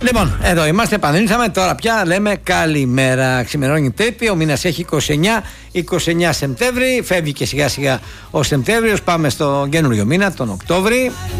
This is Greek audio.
Λοιπόν, εδώ είμαστε, επανήλθαμε. Τώρα πια λέμε καλημέρα. Ξημερώνει Τρίτη, ο μήνας έχει 29 Σεπτέμβρη. Φεύγει και σιγά σιγά ο Σεπτέμβριος. Πάμε στο καινούριο μήνα, τον Οκτώβρη.